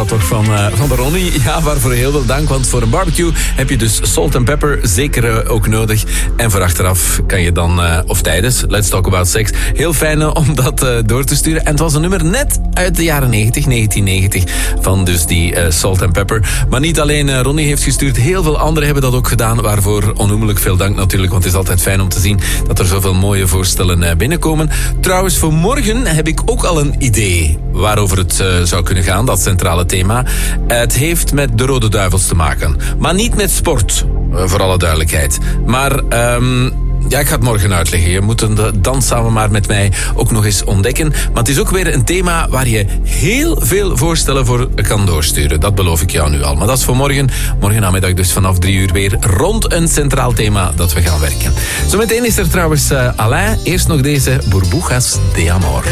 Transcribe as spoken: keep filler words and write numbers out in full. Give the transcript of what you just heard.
dat toch van, uh, van de Ronnie. Ja, waarvoor heel veel dank, want voor een barbecue heb je dus salt and pepper zeker uh, ook nodig. En voor achteraf kan je dan, uh, of tijdens, Let's Talk About Sex, heel fijn uh, om dat uh, door te sturen. En het was een nummer net uit de jaren negentig, negentien negentig, van dus die uh, salt and pepper. Maar niet alleen uh, Ronnie heeft gestuurd, heel veel anderen hebben dat ook gedaan, waarvoor onnoemelijk veel dank natuurlijk, want het is altijd fijn om te zien dat er zoveel mooie voorstellen uh, binnenkomen. Trouwens, voor morgen heb ik ook al een idee waarover het uh, zou kunnen gaan, dat centrale thema. Uh, het heeft met de Rode Duivels te maken. Maar niet met sport, uh, voor alle duidelijkheid. Maar um, ja, ik ga het morgen uitleggen. Je moet het dan samen maar met mij ook nog eens ontdekken. Maar het is ook weer een thema waar je heel veel voorstellen voor kan doorsturen. Dat beloof ik jou nu al. Maar dat is voor morgen. Morgen namiddag dus vanaf drie uur weer rond een centraal thema dat we gaan werken. Zometeen is er trouwens uh, Alain. Eerst nog deze Burbujas de Amor.